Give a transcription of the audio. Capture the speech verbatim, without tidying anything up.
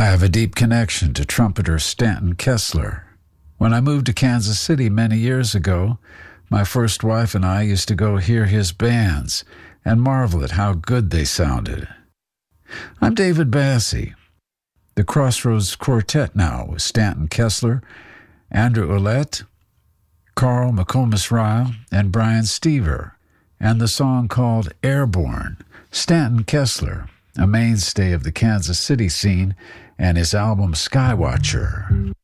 I have a deep connection to trumpeter Stanton Kessler. When I moved to Kansas City many years ago, my first wife and I used to go hear his bands and marvel at how good they sounded. I'm David Bassey. The Crossroads Quartet now with Stanton Kessler, Andrew Ouellette, Carl McComas-Ryle, and Brian Stever, and the song called Airborne. Stanton Kessler, a mainstay of the Kansas City scene, and his album Skywatcher.